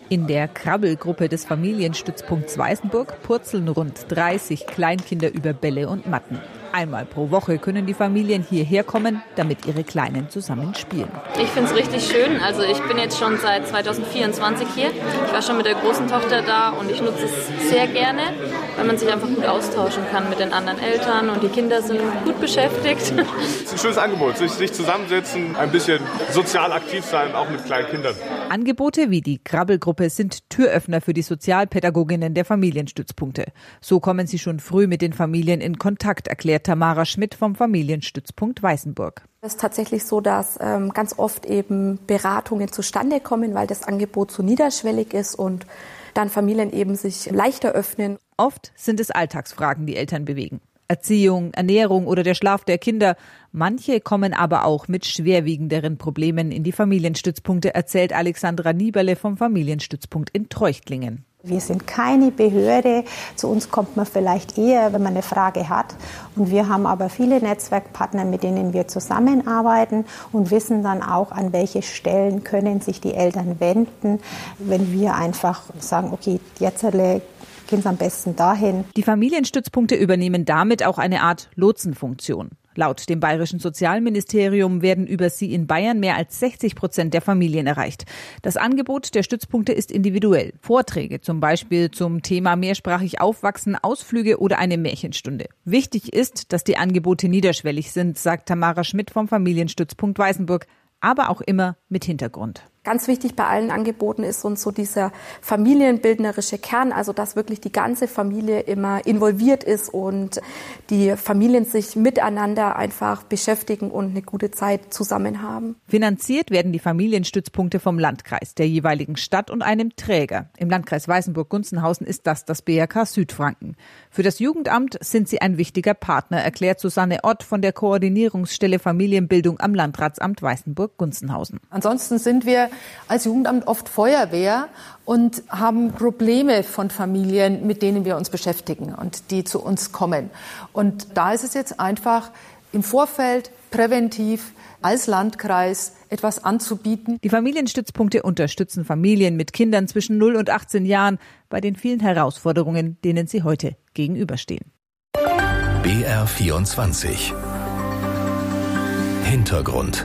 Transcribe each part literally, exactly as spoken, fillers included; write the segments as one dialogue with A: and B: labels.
A: In der Krabbelgruppe des Familienstützpunkts Weißenburg purzeln rund dreißig Kleinkinder über Bälle und Matten. Einmal pro Woche können die Familien hierher kommen, damit ihre Kleinen zusammen spielen.
B: Ich finde es richtig schön. Also ich bin jetzt schon seit zweitausendvierundzwanzig hier. Ich war schon mit der großen Tochter da und ich nutze es sehr gerne, weil man sich einfach gut austauschen kann mit den anderen Eltern und die Kinder sind gut beschäftigt.
C: Es ist ein schönes Angebot, sich, sich zusammensetzen, ein bisschen sozial aktiv sein, auch mit kleinen Kindern.
A: Angebote wie die Krabbelgruppe sind Türöffner für die Sozialpädagoginnen der Familienstützpunkte. So kommen sie schon früh mit den Familien in Kontakt, erklärt Tamara Schmidt vom Familienstützpunkt Weißenburg.
D: Es ist tatsächlich so, dass ähm, ganz oft eben Beratungen zustande kommen, weil das Angebot so niederschwellig ist und dann Familien eben sich leichter öffnen.
A: Oft sind es Alltagsfragen, die Eltern bewegen. Erziehung, Ernährung oder der Schlaf der Kinder. Manche kommen aber auch mit schwerwiegenderen Problemen in die Familienstützpunkte, erzählt Alexandra Nieberle vom Familienstützpunkt in Treuchtlingen.
E: Wir sind keine Behörde. Zu uns kommt man vielleicht eher, wenn man eine Frage hat. Und wir haben aber viele Netzwerkpartner, mit denen wir zusammenarbeiten und wissen dann auch, an welche Stellen können sich die Eltern wenden, wenn wir einfach sagen, okay, jetzt gehen Sie am besten dahin.
A: Die Familienstützpunkte übernehmen damit auch eine Art Lotsenfunktion. Laut dem Bayerischen Sozialministerium werden über sie in Bayern mehr als sechzig Prozent der Familien erreicht. Das Angebot der Stützpunkte ist individuell. Vorträge zum Beispiel zum Thema mehrsprachig aufwachsen, Ausflüge oder eine Märchenstunde. Wichtig ist, dass die Angebote niederschwellig sind, sagt Tamara Schmidt vom Familienstützpunkt Weißenburg, aber auch immer mit Hintergrund.
D: Ganz wichtig bei allen Angeboten ist uns so dieser familienbildnerische Kern, also dass wirklich die ganze Familie immer involviert ist und die Familien sich miteinander einfach beschäftigen und eine gute Zeit zusammen haben.
A: Finanziert werden die Familienstützpunkte vom Landkreis, der jeweiligen Stadt und einem Träger. Im Landkreis Weißenburg-Gunzenhausen ist das das B R K Südfranken. Für das Jugendamt sind sie ein wichtiger Partner, erklärt Susanne Ott von der Koordinierungsstelle Familienbildung am Landratsamt Weißenburg-Gunzenhausen.
F: Ansonsten sind wir als Jugendamt oft Feuerwehr und haben Probleme von Familien, mit denen wir uns beschäftigen und die zu uns kommen. Und da ist es jetzt einfach im Vorfeld präventiv als Landkreis etwas anzubieten.
A: Die Familienstützpunkte unterstützen Familien mit Kindern zwischen null und achtzehn Jahren bei den vielen Herausforderungen, denen sie heute gegenüberstehen.
G: B R vierundzwanzig Hintergrund.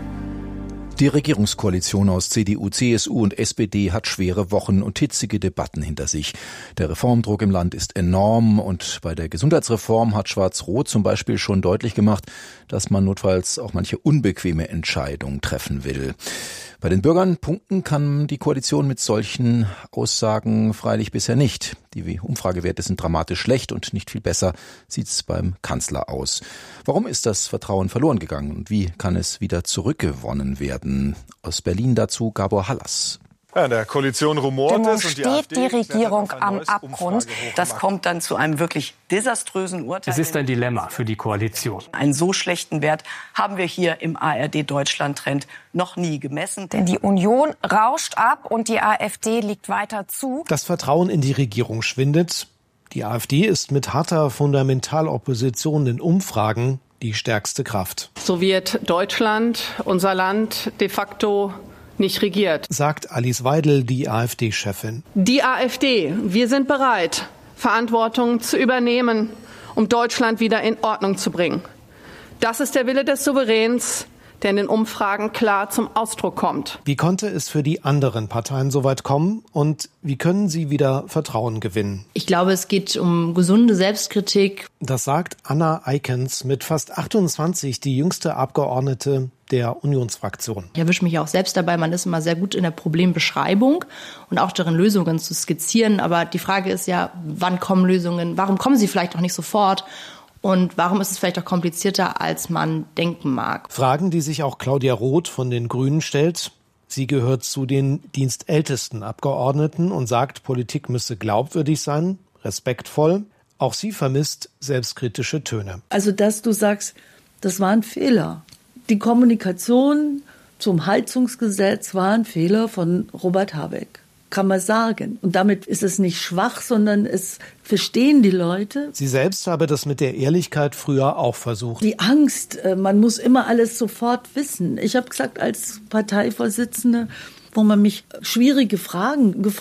H: Die Regierungskoalition aus C D U, C S U und S P D hat schwere Wochen und hitzige Debatten hinter sich. Der Reformdruck im Land ist enorm und bei der Gesundheitsreform hat Schwarz-Rot zum Beispiel schon deutlich gemacht, dass man notfalls auch manche unbequeme Entscheidungen treffen will. Bei den Bürgern punkten kann die Koalition mit solchen Aussagen freilich bisher nicht. Die Umfragewerte sind dramatisch schlecht und nicht viel besser sieht es beim Kanzler aus. Warum ist das Vertrauen verloren gegangen und wie kann es wieder zurückgewonnen werden? Aus Berlin dazu Gabor Hallas.
C: Ja, in der Koalition rumort es und
I: steht
C: die AfD
I: die Regierung am
C: neues
I: Abgrund. Das kommt dann zu einem wirklich desaströsen Urteil.
J: Es ist ein Dilemma für die Koalition.
I: Einen so schlechten Wert haben wir hier im A R D-Deutschland-Trend noch nie gemessen.
K: Denn die Union rauscht ab und die AfD liegt weiter zu.
L: Das Vertrauen in die Regierung schwindet. Die AfD ist mit harter Fundamentalopposition in Umfragen die stärkste Kraft.
M: So wird Deutschland, unser Land, de facto nicht regiert,
L: sagt Alice Weidel, die AfD-Chefin.
M: Die AfD, wir sind bereit, Verantwortung zu übernehmen, um Deutschland wieder in Ordnung zu bringen. Das ist der Wille des Souveräns, der in den Umfragen klar zum Ausdruck kommt.
L: Wie konnte es für die anderen Parteien so weit kommen und wie können sie wieder Vertrauen gewinnen?
N: Ich glaube, es geht um gesunde Selbstkritik.
L: Das sagt Anna Eikens, mit fast achtundzwanzig die jüngste Abgeordnete der Unionsfraktion.
N: Ich erwische mich auch selbst dabei, man ist immer sehr gut in der Problembeschreibung und auch darin, Lösungen zu skizzieren. Aber die Frage ist ja, wann kommen Lösungen? Warum kommen sie vielleicht auch nicht sofort? Und warum ist es vielleicht auch komplizierter, als man denken mag?
L: Fragen, die sich auch Claudia Roth von den Grünen stellt. Sie gehört zu den dienstältesten Abgeordneten und sagt, Politik müsse glaubwürdig sein, respektvoll. Auch sie vermisst selbstkritische Töne.
O: Also, dass du sagst, das war ein Fehler. Die Kommunikation zum Heizungsgesetz war ein Fehler von Robert Habeck. Kann man sagen. Und damit ist es nicht schwach, sondern es verstehen die Leute.
L: Sie selbst habe das mit der Ehrlichkeit früher auch versucht.
O: Die Angst, man muss immer alles sofort wissen. Ich habe gesagt, als Parteivorsitzende, wo man mich schwierige Fragen gefragt